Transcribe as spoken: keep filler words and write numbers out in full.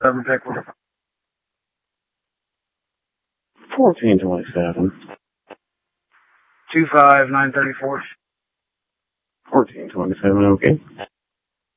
Seven Pickle. fourteen twenty-seven. Two five nine thirty four. fourteen twenty-seven, okay.